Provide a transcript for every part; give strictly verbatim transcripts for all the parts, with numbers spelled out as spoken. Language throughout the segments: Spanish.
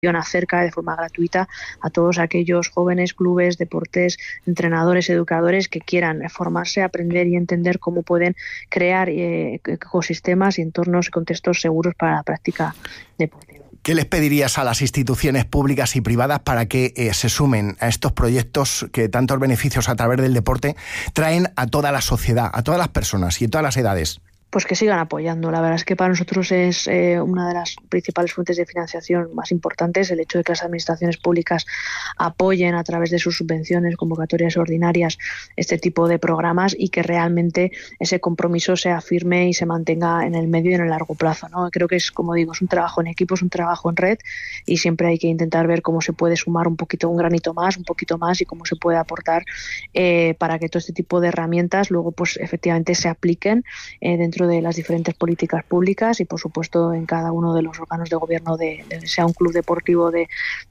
acerca de forma gratuita a todos aquellos jóvenes, clubes, deportes, entrenadores, educadores que quieran formarse, aprender y entender cómo pueden crear eh, ecosistemas y entornos y contextos seguros para la práctica deportiva. ¿Qué les pedirías a las instituciones públicas y privadas para que eh, se sumen a estos proyectos que tantos beneficios a través del deporte traen a toda la sociedad, a todas las personas y en todas las edades? Pues que sigan apoyando. La verdad es que para nosotros es eh, una de las principales fuentes de financiación más importantes el hecho de que las administraciones públicas apoyen a través de sus subvenciones, convocatorias ordinarias, este tipo de programas y que realmente ese compromiso sea firme y se mantenga en el medio y en el largo plazo, ¿no? Creo que es, como digo, es un trabajo en equipo, es un trabajo en red y siempre hay que intentar ver cómo se puede sumar un poquito, un granito más, un poquito más y cómo se puede aportar eh, para que todo este tipo de herramientas luego pues efectivamente se apliquen eh, dentro de las diferentes políticas públicas y por supuesto en cada uno de los órganos de gobierno de, de sea un club deportivo de,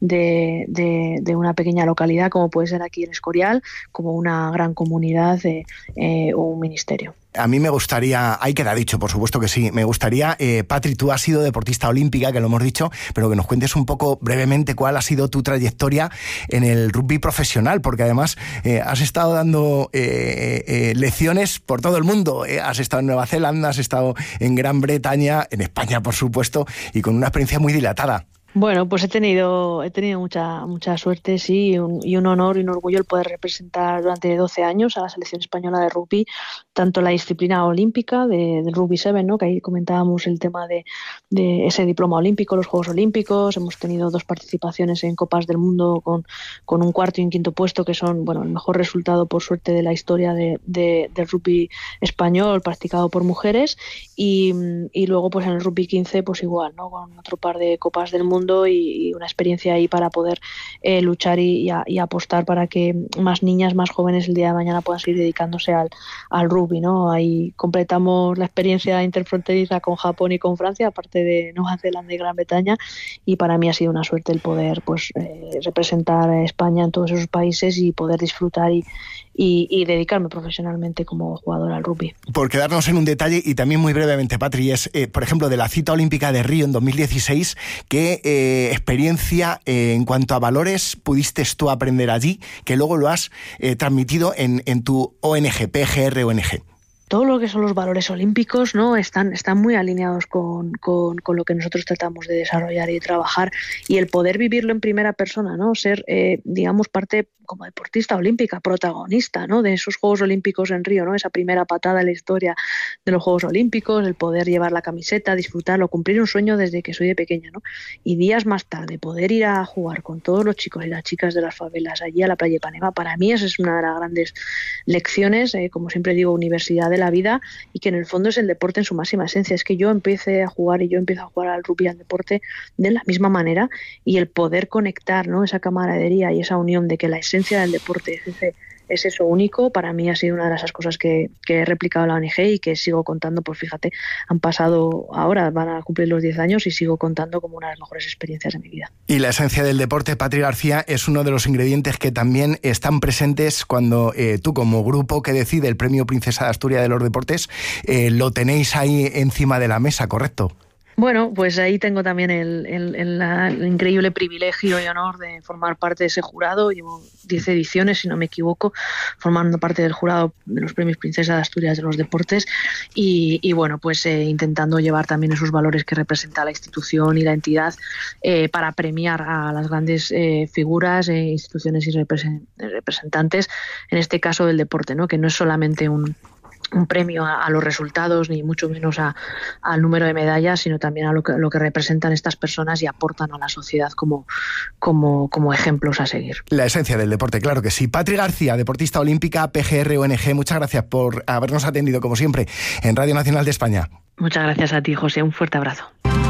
de, de, de una pequeña localidad como puede ser aquí en Escorial, como una gran comunidad eh, eh, o un ministerio. A mí me gustaría, ahí queda dicho, por supuesto que sí, me gustaría, eh, Patri, tú has sido deportista olímpica, que lo hemos dicho, pero que nos cuentes un poco brevemente cuál ha sido tu trayectoria en el rugby profesional, porque además eh, has estado dando eh, eh, lecciones por todo el mundo, eh, has estado en Nueva Zelanda, has estado en Gran Bretaña, en España, por supuesto, y con una experiencia muy dilatada. Bueno, pues he tenido he tenido mucha mucha suerte, sí, y un, y un honor y un orgullo el poder representar durante doce años a la selección española de rugby, tanto la disciplina olímpica de, del rugby siete, ¿no? Que ahí comentábamos el tema de, de ese diploma olímpico, los Juegos Olímpicos, hemos tenido dos participaciones en Copas del Mundo con, con un cuarto y un quinto puesto, que son, bueno, el mejor resultado por suerte de la historia de, de, del rugby español practicado por mujeres, y, y luego pues en el rugby quince pues igual, ¿no? Con otro par de Copas del Mundo y una experiencia ahí para poder eh, luchar y, y, a, y apostar para que más niñas, más jóvenes el día de mañana puedan seguir dedicándose al, al rugby, ¿no? Ahí completamos la experiencia interfronteriza con Japón y con Francia, aparte de Nueva Zelanda y Gran Bretaña, y para mí ha sido una suerte el poder pues eh, representar a España en todos esos países y poder disfrutar y, y, y dedicarme profesionalmente como jugadora al rugby. Por quedarnos en un detalle y también muy brevemente, Patri, es, eh, por ejemplo, de la cita olímpica de Río en dos mil dieciséis, ¿qué eh, experiencia eh, en cuanto a valores pudiste tú aprender allí, que luego lo has eh, transmitido en, en tu O N G, P G R O N G? Todo lo que son los valores olímpicos, ¿no? Están, están muy alineados con, con, con lo que nosotros tratamos de desarrollar y trabajar, y el poder vivirlo en primera persona, ¿no? Ser, eh, digamos, parte como deportista olímpica, protagonista, ¿no? De esos Juegos Olímpicos en Río, ¿no? Esa primera patada en la historia de los Juegos Olímpicos, el poder llevar la camiseta, disfrutarlo, cumplir un sueño desde que soy de pequeña, ¿no? Y días más tarde poder ir a jugar con todos los chicos y las chicas de las favelas allí a la playa de Ipanema, para mí esa es una de las grandes lecciones, eh, como siempre digo, universidad de la vida, y que en el fondo es el deporte en su máxima esencia. Es que yo empiece a jugar y yo empiezo a jugar al rugby, al deporte, de la misma manera, y el poder conectar, ¿no? Esa camaradería y esa unión de que la esencia del deporte es, ese, es eso único, para mí ha sido una de esas cosas que, que he replicado en la O N G y que sigo contando. Pues fíjate, han pasado ahora, van a cumplir los diez años y sigo contando como una de las mejores experiencias de mi vida. Y la esencia del deporte, Patri García, es uno de los ingredientes que también están presentes cuando eh, tú, como grupo que decide el Premio Princesa de Asturias de los Deportes, eh, lo tenéis ahí encima de la mesa, ¿correcto? Bueno, pues ahí tengo también el, el, el, el increíble privilegio y honor de formar parte de ese jurado. Llevo diez ediciones, si no me equivoco, formando parte del jurado de los Premios Princesa de Asturias de los Deportes, y, y bueno, pues eh, intentando llevar también esos valores que representa la institución y la entidad eh, para premiar a las grandes eh, figuras, eh, instituciones y representantes, en este caso del deporte, ¿no? Que no es solamente un un premio a, a los resultados, ni mucho menos a, al número de medallas, sino también a lo que, lo que representan estas personas y aportan a la sociedad como, como, como ejemplos a seguir. La esencia del deporte, claro que sí. Patri García, deportista olímpica, P G R O N G, muchas gracias por habernos atendido, como siempre, en Radio Nacional de España. Muchas gracias a ti, José. Un fuerte abrazo.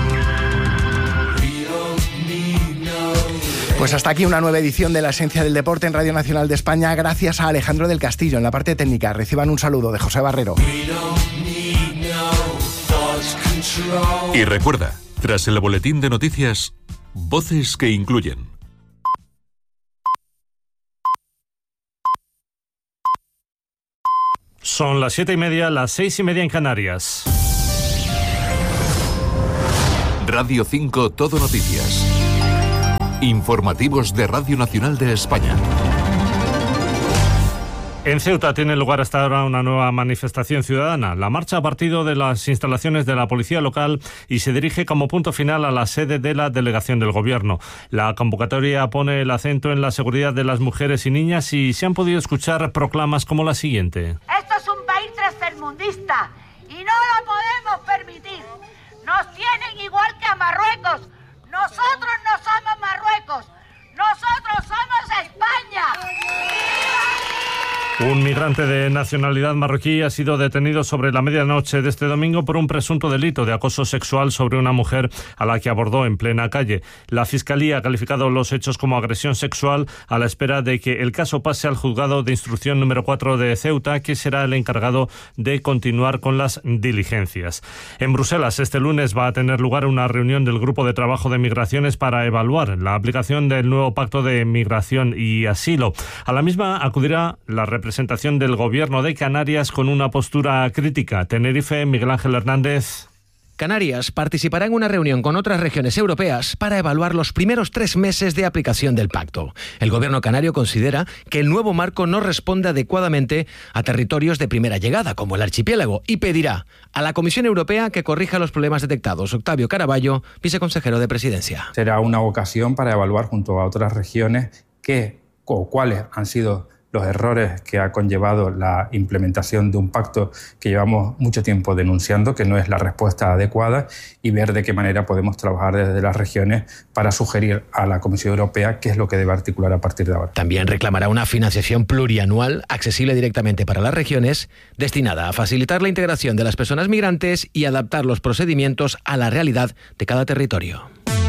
Pues hasta aquí una nueva edición de La Esencia del Deporte en Radio Nacional de España, gracias a Alejandro del Castillo en la parte técnica. Reciban un saludo de José Barrero. Y recuerda, tras el boletín de noticias, voces que incluyen. Son las siete y media, las seis y media en Canarias. Radio cinco Todo Noticias. Informativos de Radio Nacional de España. En Ceuta tiene lugar hasta ahora una nueva manifestación ciudadana. La marcha ha partido de las instalaciones de la policía local y se dirige como punto final a la sede de la delegación del gobierno. La convocatoria pone el acento en la seguridad de las mujeres y niñas y se han podido escuchar proclamas como la siguiente. Esto es un país tercermundista y no lo podemos permitir. Nos tienen igual que a Marruecos. Nosotros no somos Marruecos. Nosotros somos España. Un migrante de nacionalidad marroquí ha sido detenido sobre la medianoche de este domingo por un presunto delito de acoso sexual sobre una mujer a la que abordó en plena calle. La Fiscalía ha calificado los hechos como agresión sexual a la espera de que el caso pase al juzgado de instrucción número cuatro de Ceuta, que será el encargado de continuar con las diligencias. En Bruselas, este lunes va a tener lugar una reunión del Grupo de Trabajo de Migraciones para evaluar la aplicación del nuevo Pacto de Migración y Asilo. A la misma acudirá la representación presentación del Gobierno de Canarias con una postura crítica. Tenerife, Miguel Ángel Hernández. Canarias participará en una reunión con otras regiones europeas para evaluar los primeros tres meses de aplicación del pacto. El gobierno canario considera que el nuevo marco no responde adecuadamente a territorios de primera llegada, como el archipiélago, y pedirá a la Comisión Europea que corrija los problemas detectados. Octavio Caraballo, viceconsejero de Presidencia. Será una ocasión para evaluar junto a otras regiones qué o cuáles han sido los errores que ha conllevado la implementación de un pacto que llevamos mucho tiempo denunciando, que no es la respuesta adecuada, y ver de qué manera podemos trabajar desde las regiones para sugerir a la Comisión Europea qué es lo que debe articular a partir de ahora. También reclamará una financiación plurianual accesible directamente para las regiones, destinada a facilitar la integración de las personas migrantes y adaptar los procedimientos a la realidad de cada territorio.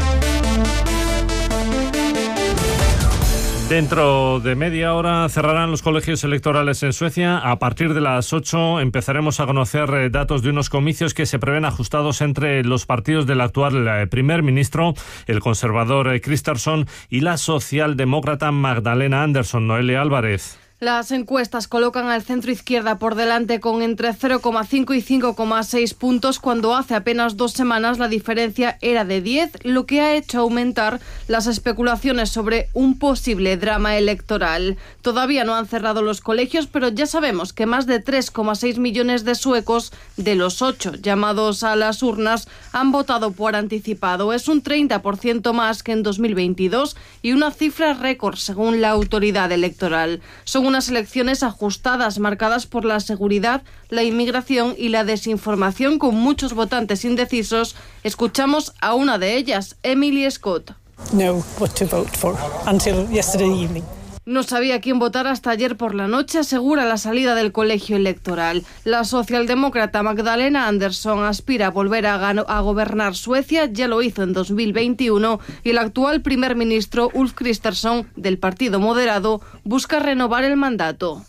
Dentro de media hora cerrarán los colegios electorales en Suecia. A partir de las ocho empezaremos a conocer datos de unos comicios que se prevén ajustados entre los partidos del actual primer ministro, el conservador Kristersson, y la socialdemócrata Magdalena Andersson. Noelia Álvarez. Las encuestas colocan al centro izquierda por delante con entre cero coma cinco y cinco coma seis puntos, cuando hace apenas dos semanas la diferencia era de diez, lo que ha hecho aumentar las especulaciones sobre un posible drama electoral. Todavía no han cerrado los colegios, pero ya sabemos que más de tres coma seis millones de suecos, de los ocho llamados a las urnas, han votado por anticipado. Es un treinta por ciento más que en dos mil veintidós y una cifra récord según la autoridad electoral. Son unas elecciones ajustadas, marcadas por la seguridad, la inmigración y la desinformación, con muchos votantes indecisos. Escuchamos a una de ellas, Emily Scott. No, what to vote for until yesterday evening. No sabía quién votar hasta ayer por la noche, asegura la salida del colegio electoral. La socialdemócrata Magdalena Andersson aspira a volver a, a gobernar Suecia, ya lo hizo en dos mil veintiuno, y el actual primer ministro Ulf Kristersson, del Partido Moderado, busca renovar el mandato.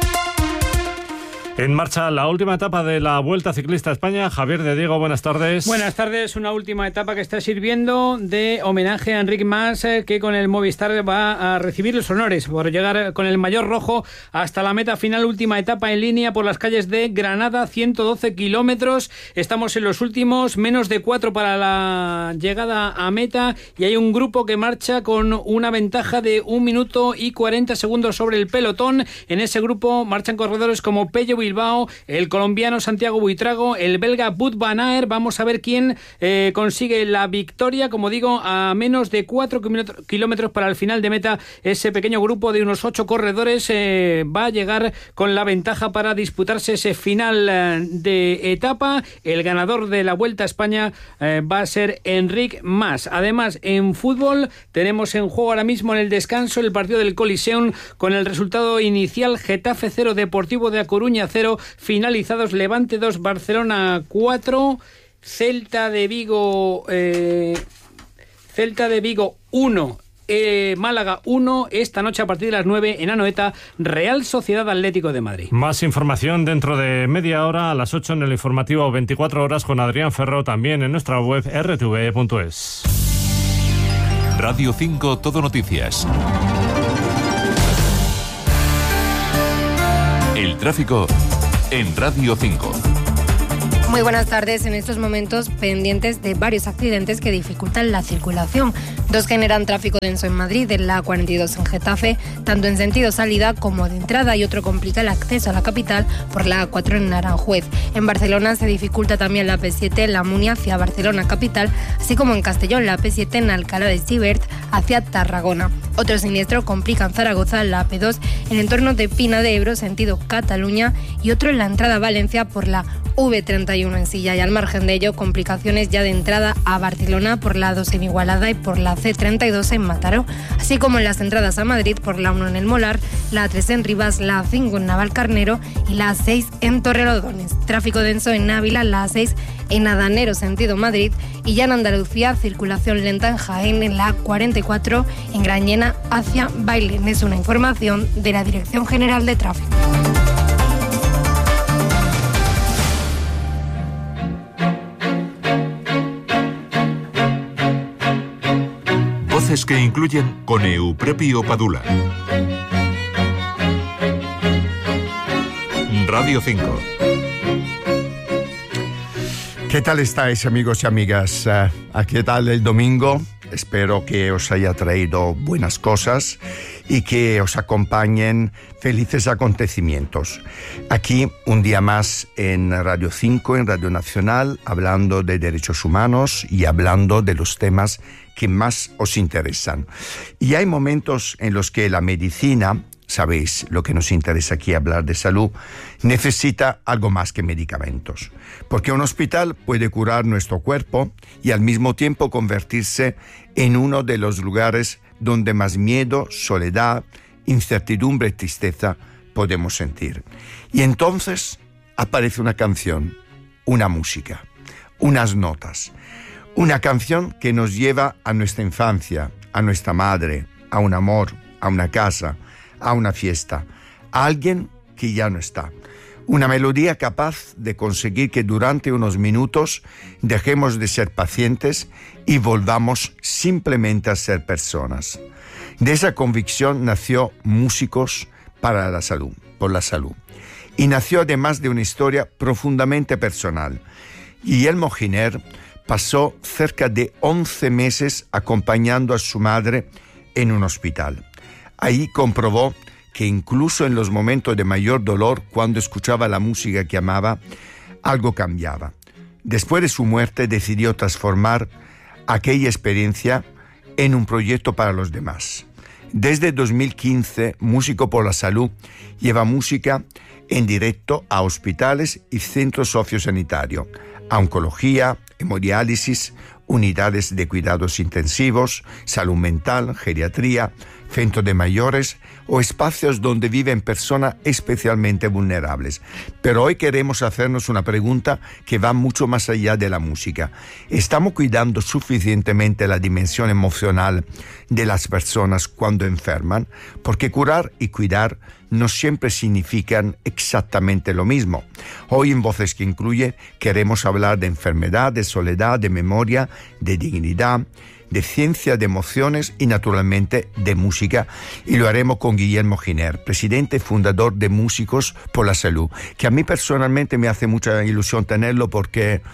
En marcha la última etapa de la Vuelta Ciclista a España. Javier de Diego, buenas tardes. Buenas tardes, una última etapa que está sirviendo de homenaje a Enric Mas, que con el Movistar va a recibir los honores por llegar con el maillot rojo hasta la meta final. Última etapa en línea por las calles de Granada, ciento doce kilómetros. Estamos en los últimos, menos de cuatro para la llegada a meta, y hay un grupo que marcha con una ventaja de un minuto y cuarenta segundos sobre el pelotón. En ese grupo marchan corredores como Pello Bilbao, el colombiano Santiago Buitrago, el belga Wout van Aert. Vamos a ver quién eh, consigue la victoria. Como digo, a menos de cuatro kilómetros para el final de meta, ese pequeño grupo de unos ocho corredores eh, va a llegar con la ventaja para disputarse ese final eh, de etapa. El ganador de la Vuelta a España eh, va a ser Enric Mas. Además, en fútbol tenemos en juego ahora mismo en el descanso el partido del Coliseum, con el resultado inicial: Getafe cero, Deportivo de A Coruña cero, finalizados Levante dos, Barcelona cuatro, Celta de Vigo eh, Celta de Vigo uno, eh, Málaga uno. Esta noche a partir de las nueve en Anoeta, Real Sociedad Atlético de Madrid. Más información dentro de media hora, a las ocho, en el informativo veinticuatro horas con Adrián Ferro, también en nuestra web erre te ve punto es. Radio cinco Todo Noticias. El tráfico en Radio cinco. Muy buenas tardes. En estos momentos pendientes de varios accidentes que dificultan la circulación. Dos generan tráfico denso en Madrid, en la A cuarenta y dos en Getafe, tanto en sentido salida como de entrada, y otro complica el acceso a la capital por la A cuatro en Aranjuez. En Barcelona se dificulta también la A P siete en La Munia hacia Barcelona capital, así como en Castellón la A P siete en Alcalá de Xivert hacia Tarragona. Otro siniestro complica en Zaragoza la A P dos en entorno de Pina de Ebro, sentido Cataluña, y otro en la entrada a Valencia por la V treinta y uno en Silla. Y al margen de ello, complicaciones ya de entrada a Barcelona por la A dos en Igualada y por la C treinta y dos en Mataró, así como en las entradas a Madrid por la uno en El Molar, la A tres en Rivas, la A cinco en Navalcarnero y la A seis en Torrelodones. Tráfico denso en Ávila, la A seis en Adanero, sentido Madrid, y ya en Andalucía, circulación lenta en Jaén, en la A cuarenta y cuatro en Grañena hacia Bailén. Es una información de la Dirección General de Tráfico. Voces que incluyen con Eupropio Padula. Radio cinco. ¿Qué tal estáis, amigos y amigas? Uh, ¿Qué tal el domingo? Espero que os haya traído buenas cosas y que os acompañen felices acontecimientos. Aquí, un día más en Radio cinco, en Radio Nacional, hablando de derechos humanos y hablando de los temas que más os interesan. Y hay momentos en los que la medicina, sabéis, lo que nos interesa aquí hablar de salud, necesita algo más que medicamentos. Porque un hospital puede curar nuestro cuerpo y al mismo tiempo convertirse en uno de los lugares donde más miedo, soledad, incertidumbre y tristeza podemos sentir. Y entonces aparece una canción, una música, unas notas. Una canción que nos lleva a nuestra infancia, a nuestra madre, a un amor, a una casa, a una fiesta, a alguien que ya no está. Una melodía capaz de conseguir que durante unos minutos dejemos de ser pacientes y volvamos simplemente a ser personas. De esa convicción nació Músicos para la Salud, por la Salud. Y nació además de una historia profundamente personal. Guillermo Giner pasó cerca de once meses acompañando a su madre en un hospital. Ahí comprobó que incluso en los momentos de mayor dolor, cuando escuchaba la música que amaba, algo cambiaba. Después de su muerte decidió transformar aquella experiencia en un proyecto para los demás. Desde dos mil quince, Músico por la Salud lleva música en directo a hospitales y centros sociosanitarios, a oncología, hemodiálisis, unidades de cuidados intensivos, salud mental, geriatría, centros de mayores o espacios donde viven personas especialmente vulnerables. Pero hoy queremos hacernos una pregunta que va mucho más allá de la música. ¿Estamos cuidando suficientemente la dimensión emocional de las personas cuando enferman? Porque curar y cuidar no siempre significan exactamente lo mismo. Hoy en Voces que Incluye queremos hablar de enfermedad, de soledad, de memoria, de dignidad, de ciencia, de emociones y naturalmente de música, y lo haremos con Guillermo Giner, presidente y fundador de Músicos por la Salud, que a mí personalmente me hace mucha ilusión tenerlo porque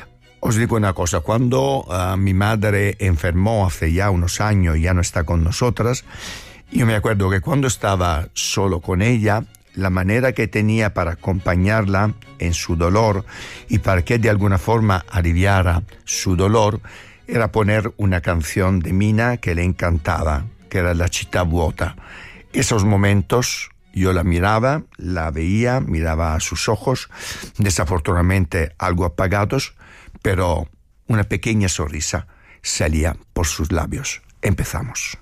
os digo una cosa, cuando uh, mi madre enfermó hace ya unos años y ya no está con nosotras, yo me acuerdo que cuando estaba solo con ella, la manera que tenía para acompañarla en su dolor y para que de alguna forma aliviara su dolor era poner una canción de Mina que le encantaba, que era La città vuota. Esos momentos yo la miraba, la veía, miraba a sus ojos, desafortunadamente algo apagados, pero una pequeña sonrisa salía por sus labios. Empezamos.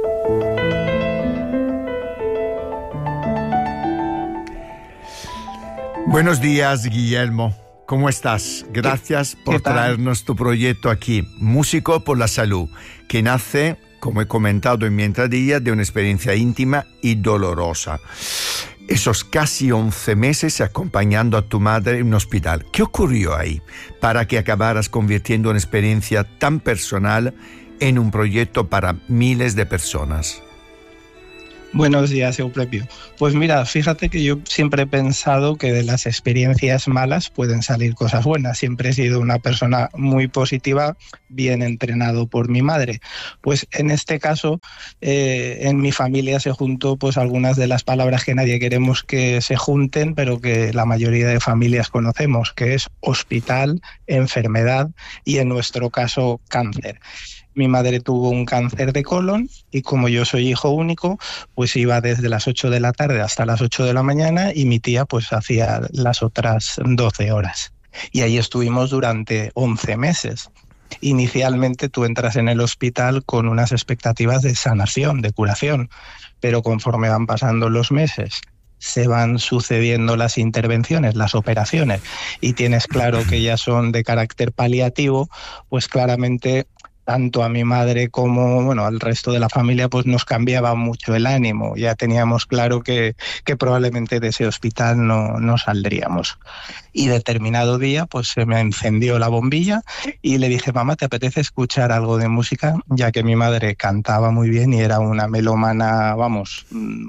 Buenos días, Guillermo. ¿Cómo estás? Gracias por traernos tu proyecto aquí, Músico por la Salud, que nace, como he comentado en mi entradilla, de una experiencia íntima y dolorosa. Esos casi once meses acompañando a tu madre en un hospital. ¿Qué ocurrió ahí para que acabaras convirtiendo una experiencia tan personal en un proyecto para miles de personas? Buenos días, Eupropio. Pues mira, fíjate que yo siempre he pensado que de las experiencias malas pueden salir cosas buenas. Siempre he sido una persona muy positiva, bien entrenado por mi madre. Pues en este caso, eh, en mi familia se juntó pues algunas de las palabras que nadie queremos que se junten, pero que la mayoría de familias conocemos, que es hospital, enfermedad y en nuestro caso cáncer. Mi madre tuvo un cáncer de colon y como yo soy hijo único, pues iba desde las ocho de la tarde hasta las ocho de la mañana y mi tía pues hacía las otras doce horas. Y ahí estuvimos durante once meses. Inicialmente tú entras en el hospital con unas expectativas de sanación, de curación, pero conforme van pasando los meses, se van sucediendo las intervenciones, las operaciones, y tienes claro que ya son de carácter paliativo, pues claramente tanto a mi madre como bueno, al resto de la familia pues nos cambiaba mucho el ánimo. Ya teníamos claro que, que probablemente de ese hospital no, no saldríamos. Y determinado día pues se me encendió la bombilla y le dije, mamá, ¿te apetece escuchar algo de música? Ya que mi madre cantaba muy bien y era una melómana, vamos,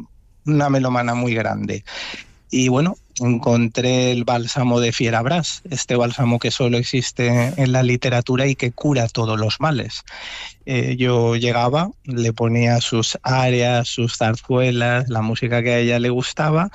una melómana muy grande. Y bueno, encontré el bálsamo de Fierabras, este bálsamo que solo existe en la literatura y que cura todos los males. Eh, yo llegaba, le ponía sus arias, sus zarzuelas, la música que a ella le gustaba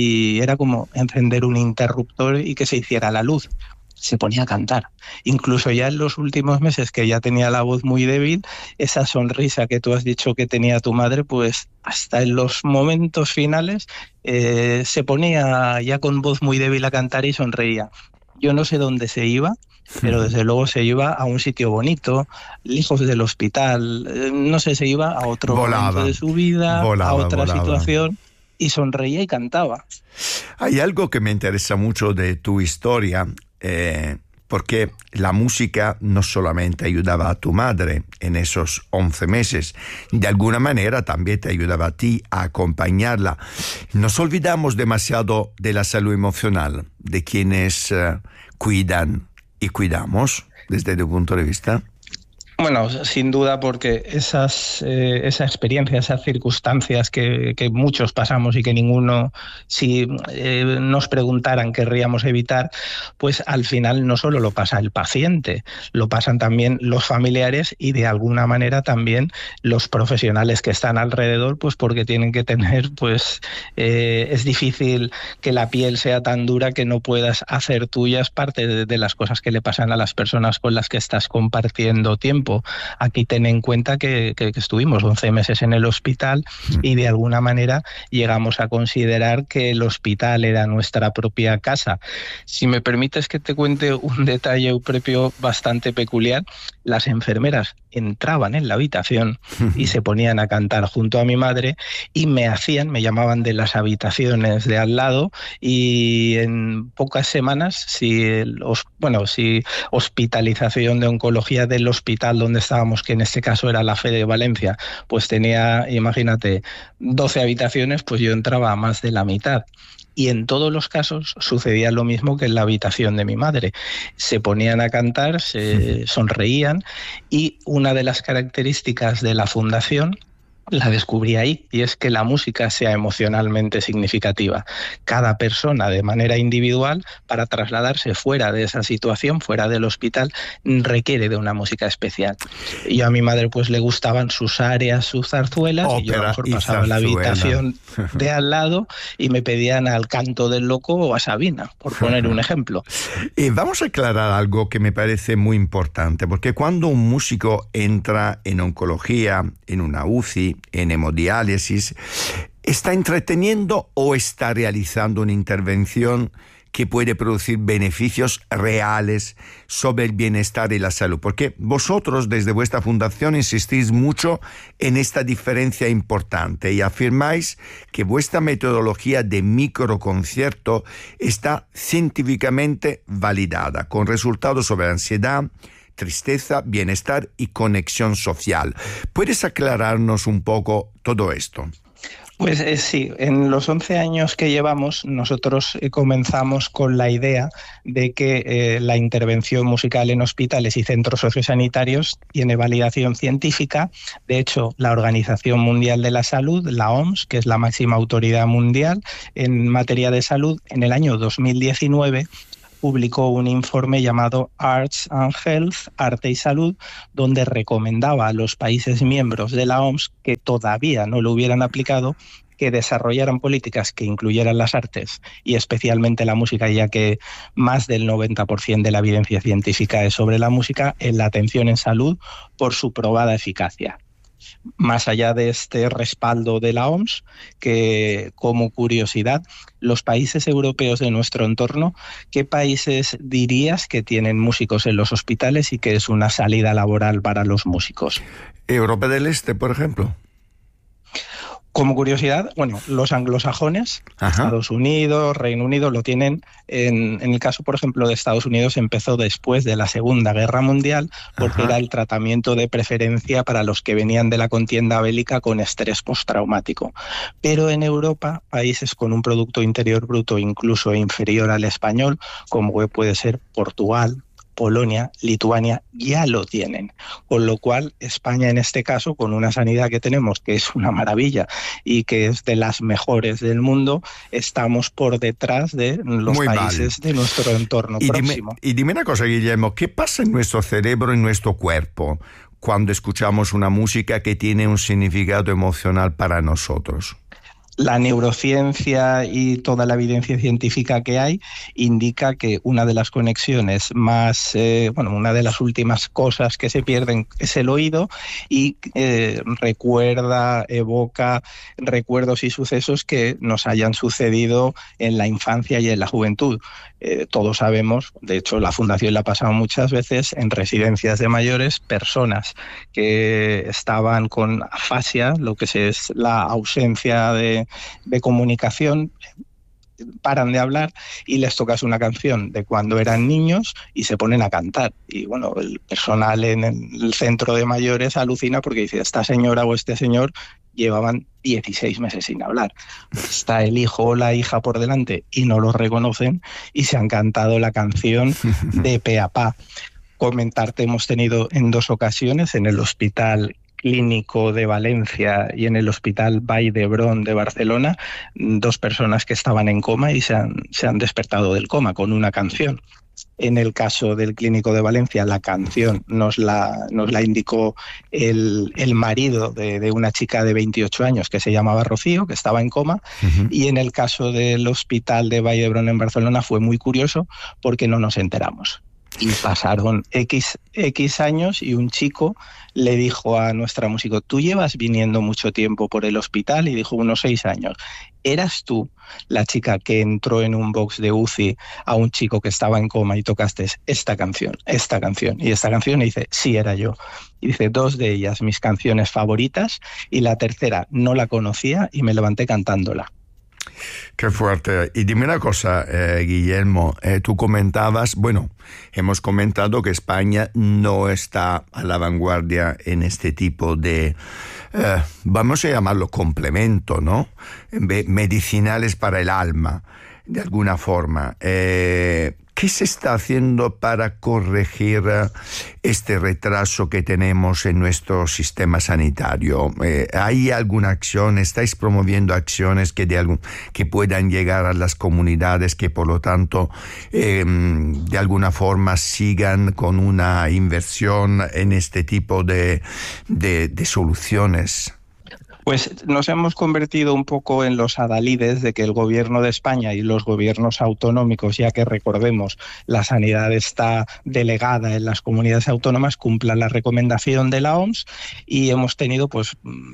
y era como encender un interruptor y que se hiciera la luz. Se ponía a cantar. Incluso ya en los últimos meses, que ya tenía la voz muy débil, esa sonrisa que tú has dicho que tenía tu madre, pues hasta en los momentos finales eh, se ponía ya con voz muy débil a cantar y sonreía. Yo no sé dónde se iba, pero desde luego se iba a un sitio bonito, lejos del hospital, eh, no sé, se iba a otro volaba, momento de su vida, volaba, a otra volaba. situación, y sonreía y cantaba. Hay algo que me interesa mucho de tu historia, Eh, porque la música no solamente ayudaba a tu madre en esos once meses, de alguna manera también te ayudaba a ti a acompañarla. Nos olvidamos demasiado de la salud emocional, de quienes uh, cuidan y cuidamos desde tu punto de vista. Bueno, sin duda, porque esas, eh, esa experiencia, esas circunstancias que, que muchos pasamos y que ninguno, si eh, nos preguntaran, querríamos evitar, pues al final no solo lo pasa el paciente, lo pasan también los familiares y de alguna manera también los profesionales que están alrededor, pues porque tienen que tener, pues eh, es difícil que la piel sea tan dura que no puedas hacer tuyas parte de, de las cosas que le pasan a las personas con las que estás compartiendo tiempo. Aquí ten en cuenta que, que, que estuvimos once meses en el hospital y de alguna manera llegamos a considerar que el hospital era nuestra propia casa. Si me permites que te cuente un detalle, Eupropio, bastante peculiar, las enfermeras entraban en la habitación y se ponían a cantar junto a mi madre y me hacían, me llamaban de las habitaciones de al lado y en pocas semanas, si, el, bueno, si hospitalización de oncología del hospital donde estábamos, que en este caso era la Fe de Valencia, pues tenía, imagínate, doce habitaciones, pues yo entraba a más de la mitad. Y en todos los casos sucedía lo mismo que en la habitación de mi madre. Se ponían a cantar, se sonreían y una de las características de la fundación la descubrí ahí, y es que la música sea emocionalmente significativa. Cada persona de manera individual, para trasladarse fuera de esa situación, fuera del hospital, requiere de una música especial. Y a mi madre pues le gustaban sus arias, sus zarzuelas, ópera, y yo a lo mejor pasaba en la habitación de al lado y me pedían al Canto del Loco o a Sabina, por poner un ejemplo. Y vamos a aclarar algo que me parece muy importante, porque cuando un músico entra en oncología, en una U C I, en hemodiálisis, ¿está entreteniendo o está realizando una intervención que puede producir beneficios reales sobre el bienestar y la salud? Porque vosotros desde vuestra fundación insistís mucho en esta diferencia importante y afirmáis que vuestra metodología de microconcierto está científicamente validada, con resultados sobre ansiedad, tristeza, bienestar y conexión social. ¿Puedes aclararnos un poco todo esto? Pues eh, sí, en los once años que llevamos nosotros eh, comenzamos con la idea de que eh, la intervención musical en hospitales y centros sociosanitarios tiene validación científica. De hecho, la Organización Mundial de la Salud, la O M S, que es la máxima autoridad mundial en materia de salud, en el año dos mil diecinueve publicó un informe llamado Arts and Health, Arte y Salud, donde recomendaba a los países miembros de la O M S que todavía no lo hubieran aplicado, que desarrollaran políticas que incluyeran las artes y especialmente la música, ya que más del noventa por ciento de la evidencia científica es sobre la música, en la atención en salud por su probada eficacia. Más allá de este respaldo de la O M S, que como curiosidad, los países europeos de nuestro entorno, ¿qué países dirías que tienen músicos en los hospitales y que es una salida laboral para los músicos? Europa del Este, por ejemplo. Como curiosidad, bueno, los anglosajones, Ajá. Estados Unidos, Reino Unido, lo tienen. En, en el caso, por ejemplo, de Estados Unidos, empezó después de la Segunda Guerra Mundial, porque Ajá. era el tratamiento de preferencia para los que venían de la contienda bélica con estrés postraumático. Pero en Europa, países con un Producto Interior Bruto incluso inferior al español, como puede ser Portugal, Polonia, Lituania, ya lo tienen. Con lo cual, España en este caso, con una sanidad que tenemos, que es una maravilla y que es de las mejores del mundo, estamos por detrás de los Muy países mal. de nuestro entorno y próximo. Dime, y dime una cosa, Guillermo, ¿qué pasa en nuestro cerebro, en nuestro cuerpo, cuando escuchamos una música que tiene un significado emocional para nosotros? La neurociencia y toda la evidencia científica que hay indica que una de las conexiones más, eh, bueno, una de las últimas cosas que se pierden es el oído y eh, recuerda, evoca recuerdos y sucesos que nos hayan sucedido en la infancia y en la juventud. Eh, todos sabemos, de hecho la Fundación la ha pasado muchas veces, en residencias de mayores, personas que estaban con afasia, lo que es la ausencia de, de comunicación, paran de hablar y les tocas una canción de cuando eran niños y se ponen a cantar. Y bueno, el personal en el centro de mayores alucina porque dice, esta señora o este señor llevaban dieciséis meses sin hablar. Está el hijo o la hija por delante y no los reconocen y se han cantado la canción de pe a pa. Comentarte, hemos tenido en dos ocasiones en el Hospital Clínico de Valencia y en el Hospital Vall d'Hebron de Barcelona, dos personas que estaban en coma y se han, se han despertado del coma con una canción. En el caso del Clínico de Valencia, la canción nos la, nos la indicó el, el marido de, de una chica de veintiocho años que se llamaba Rocío, que estaba en coma. Uh-huh. Y en el caso del Hospital de Vall d'Hebron en Barcelona fue muy curioso porque no nos enteramos. Y pasaron X, X años y un chico le dijo a nuestra músico, ¿tú llevas viniendo mucho tiempo por el hospital? Y dijo, unos seis años. ¿Eras tú la chica que entró en un box de U C I a un chico que estaba en coma y tocaste esta canción, esta canción y esta canción? Y dice, sí, era yo. Y dice, dos de ellas mis canciones favoritas y la tercera no la conocía y me levanté cantándola. Qué fuerte. Y dime una cosa, eh, Guillermo, eh, tú comentabas, bueno, hemos comentado que España no está a la vanguardia en este tipo de, eh, vamos a llamarlo complemento, ¿no? Medicinales para el alma, de alguna forma. Eh, ¿Qué se está haciendo para corregir este retraso que tenemos en nuestro sistema sanitario? Eh, ¿Hay alguna acción? ¿Estáis promoviendo acciones que, de algún, que puedan llegar a las comunidades, que por lo tanto eh, de alguna forma sigan con una inversión en este tipo de, de, de soluciones? Pues nos hemos convertido un poco en los adalides de que el gobierno de España y los gobiernos autonómicos, ya que recordemos, la sanidad está delegada en las comunidades autónomas, cumplan la recomendación de la O M S y hemos tenido pues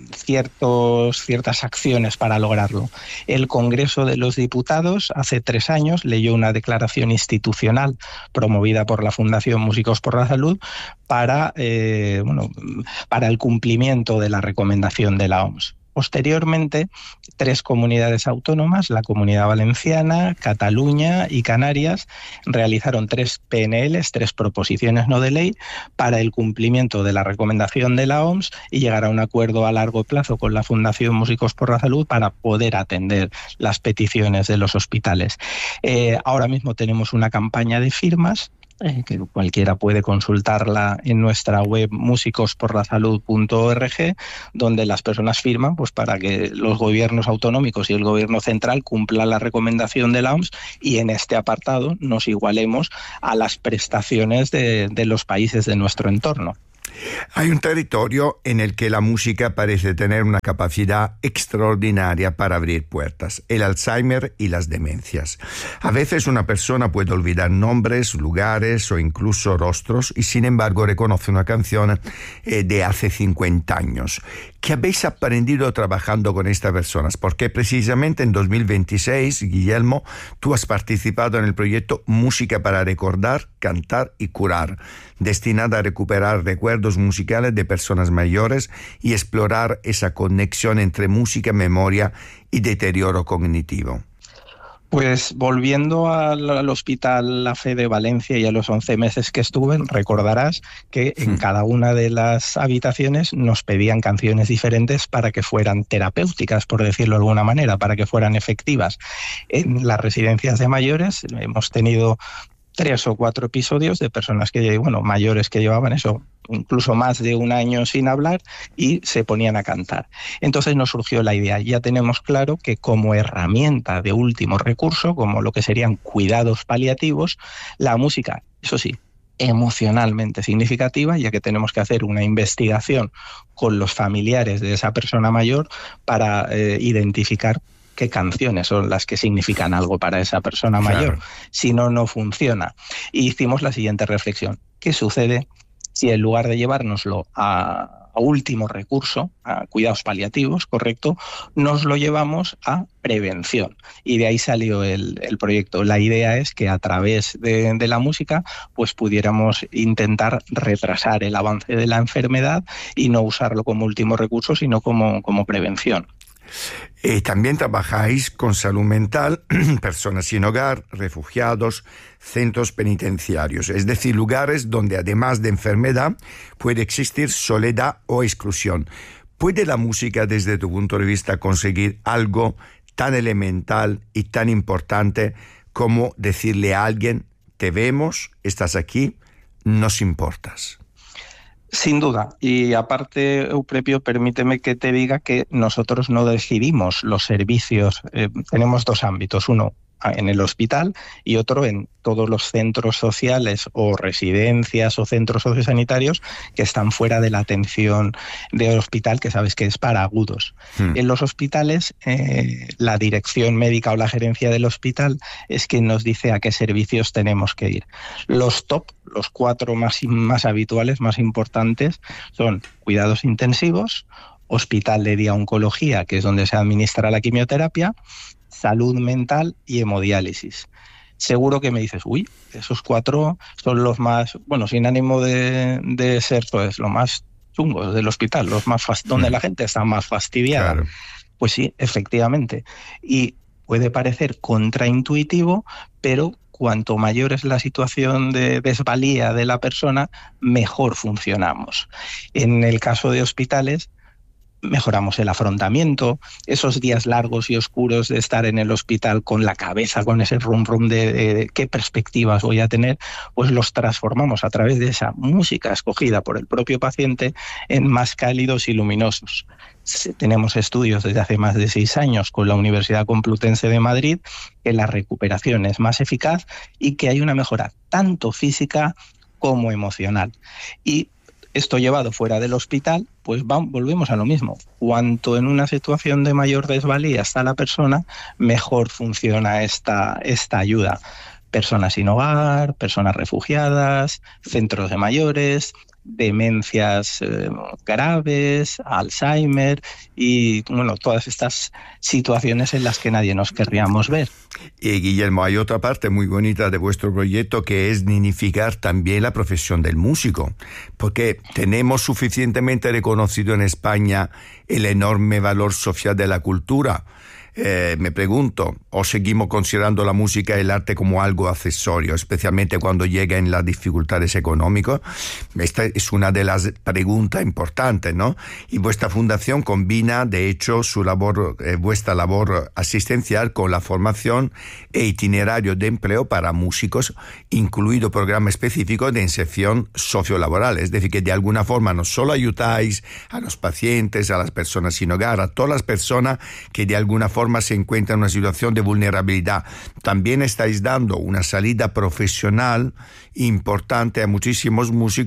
ciertos, ciertas acciones para lograrlo. El Congreso de los Diputados hace tres años leyó una declaración institucional promovida por la Fundación Músicos por la Salud para, eh, bueno, para el cumplimiento de la recomendación de la O M S. Posteriormente, tres comunidades autónomas, la Comunidad Valenciana, Cataluña y Canarias, realizaron tres P N Ls, tres proposiciones no de ley, para el cumplimiento de la recomendación de la O M S y llegar a un acuerdo a largo plazo con la Fundación Músicos por la Salud para poder atender las peticiones de los hospitales. Eh, ahora mismo tenemos una campaña de firmas, Eh, que cualquiera puede consultarla en nuestra web músicos por la salud punto org, donde las personas firman pues para que los gobiernos autonómicos y el gobierno central cumplan la recomendación de la O M S y en este apartado nos igualemos a las prestaciones de, de los países de nuestro entorno. Hay un territorio en el que la música parece tener una capacidad extraordinaria para abrir puertas: el Alzheimer y las demencias. A veces una persona puede olvidar nombres, lugares o incluso rostros y sin embargo reconoce una canción eh, de hace cincuenta años. ¿Qué habéis aprendido trabajando con estas personas? Porque precisamente en dos mil veintiséis, Guillermo, tú has participado en el proyecto Música para Recordar, Cantar y Curar, destinada a recuperar recuerdos musicales de personas mayores y explorar esa conexión entre música, memoria y deterioro cognitivo. Pues volviendo al, al Hospital La Fe de Valencia y a los once meses que estuve, recordarás que en mm. cada una de las habitaciones nos pedían canciones diferentes para que fueran terapéuticas, por decirlo de alguna manera, para que fueran efectivas. En las residencias de mayores hemos tenido tres o cuatro episodios de personas que, bueno, mayores que llevaban eso, incluso más de un año sin hablar y se ponían a cantar. Entonces nos surgió la idea, ya tenemos claro que como herramienta de último recurso, como lo que serían cuidados paliativos, la música, eso sí, emocionalmente significativa, ya que tenemos que hacer una investigación con los familiares de esa persona mayor para eh, identificar qué canciones son las que significan algo para esa persona mayor. Claro. Si no, no funciona. Y hicimos la siguiente reflexión. ¿Qué sucede si en lugar de llevárnoslo a, a último recurso, a cuidados paliativos, correcto, nos lo llevamos a prevención? Y de ahí salió el, el proyecto. La idea es que a través de, de la música pues pudiéramos intentar retrasar el avance de la enfermedad y no usarlo como último recurso, sino como, como prevención. Eh, también trabajáis con salud mental, personas sin hogar, refugiados, centros penitenciarios, es decir, lugares donde además de enfermedad puede existir soledad o exclusión. ¿Puede la música, desde tu punto de vista, conseguir algo tan elemental y tan importante como decirle a alguien: te vemos, estás aquí, nos importas? Sin duda, y aparte, Euprepio, permíteme que te diga que nosotros no decidimos los servicios. Eh, tenemos dos ámbitos, uno en el hospital y otro en todos los centros sociales o residencias o centros sociosanitarios que están fuera de la atención del hospital, que sabes que es para agudos. Hmm. En los hospitales, eh, la dirección médica o la gerencia del hospital es quien nos dice a qué servicios tenemos que ir. Los top, los cuatro más, más habituales, más importantes, son cuidados intensivos, hospital de día oncología, que es donde se administra la quimioterapia, salud mental y hemodiálisis. Seguro que me dices, uy, esos cuatro son los más, bueno, sin ánimo de, de ser, pues, lo más chungos del hospital, los más fast- donde la gente está más fastidiada. Claro. Pues sí, efectivamente. Y puede parecer contraintuitivo, pero cuanto mayor es la situación de desvalía de la persona, mejor funcionamos. En el caso de hospitales, mejoramos el afrontamiento, esos días largos y oscuros de estar en el hospital con la cabeza, con ese rum rum de, de, de qué perspectivas voy a tener, pues los transformamos a través de esa música escogida por el propio paciente en más cálidos y luminosos. Tenemos estudios desde hace más de seis años con la Universidad Complutense de Madrid que la recuperación es más eficaz y que hay una mejora tanto física como emocional. Y esto llevado fuera del hospital, pues va, volvemos a lo mismo. Cuanto en una situación de mayor desvalía está la persona, mejor funciona esta, esta ayuda. Personas sin hogar, personas refugiadas, centros de mayores, demencias eh, graves, Alzheimer y bueno, todas estas situaciones en las que nadie nos querríamos ver. Y Guillermo, hay otra parte muy bonita de vuestro proyecto que es dignificar también la profesión del músico, porque tenemos suficientemente reconocido en España el enorme valor social de la cultura. Eh, me pregunto, ¿o seguimos considerando la música y el arte como algo accesorio, especialmente cuando llegan las dificultades económicas? Esta es una de las preguntas importantes, ¿no? Y vuestra fundación combina, de hecho, su labor, eh, vuestra labor asistencial con la formación e itinerario de empleo para músicos, incluido programa específico de inserción sociolaboral. Es decir, que de alguna forma no solo ayudáis a los pacientes, a las personas sin hogar, a todas las personas que de alguna forma se encuentra en una situación de vulnerabilidad. También estáis dando una salida profesional importante a muchísimos músicos